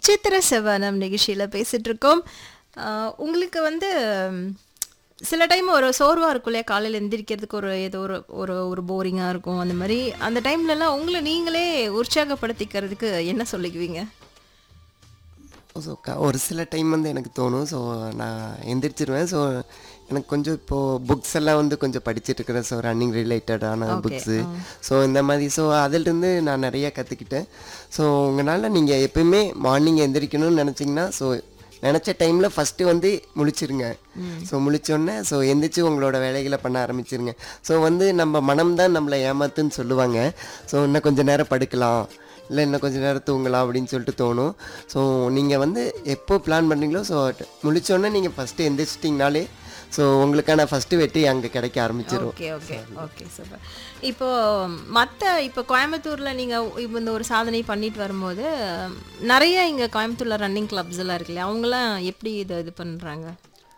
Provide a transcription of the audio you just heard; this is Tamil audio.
சித்திர செவ்வானம் நிகழ்ச்சியில் பேசிட்டு இருக்கோம். உங்களுக்கு வந்து சில டைம் ஒரு சோர்வாக இருக்கும் இல்லையா, காலையில் எந்திரிக்கிறதுக்கு ஒரு ஏதோ ஒரு ஒரு ஒரு போரிங்காக இருக்கும். அந்த மாதிரி அந்த டைம்லலாம் உங்களை நீங்களே உற்சாகப்படுத்திக்கிறதுக்கு என்ன சொல்லிக்குவீங்க? ஸோ ஒரு சில டைம் வந்து எனக்கு தோணும். ஸோ நான் எந்திரிச்சிருவேன். ஸோ எனக்கு கொஞ்சம் இப்போது புக்ஸ் எல்லாம் வந்து கொஞ்சம் படிச்சுட்டு இருக்கிறேன். ஸோ ரன்னிங் ரிலேட்டடான ஓகே. புக்ஸு. ஸோ இந்த மாதிரி ஸோ அதிலிருந்து நான் நிறையா கற்றுக்கிட்டேன். ஸோ உங்களால் நீங்கள் எப்பயுமே மார்னிங் எந்திரிக்கணும்னு நினச்சிங்கன்னா ஸோ நினச்ச டைமில் ஃபஸ்ட்டு வந்து முழிச்சிருங்க. ஸோ முழிச்சோடனே ஸோ எந்திரிச்சு உங்களோட வேலைகளை பண்ண ஆரம்பிச்சிருங்க. ஸோ வந்து நம்ம மனம்தான் நம்மளை ஏமாத்துன்னு சொல்லுவாங்க. ஸோ இன்னும் கொஞ்சம் நேரம் படுக்கலாம், இல்லை இன்னும் கொஞ்சம் நேரம் தூங்கலாம் அப்படின்னு சொல்லிட்டு தோணும். ஸோ நீங்கள் வந்து எப்போ பிளான் பண்ணுறீங்களோ ஸோ முழிச்சோடனே நீங்கள் ஃபஸ்ட்டு எந்திரிச்சிட்டிங்கனாலே ஸோ உங்களுக்கான ஃபஸ்ட்டு வெற்றி அங்கே கிடைக்க ஆரம்பிச்சிடும். Okay okay okay super. இப்போ இப்போ கோயம்புத்தூரில் நீங்கள் இப்போ இந்த ஒரு சாதனை பண்ணிட்டு வரும்போது நிறைய இங்கே கோயம்புத்தூரில் ரன்னிங் கிளப்ஸ் எல்லாம் இருக்குல்லையா, அவங்களாம் எப்படி இது பண்ணுறாங்க?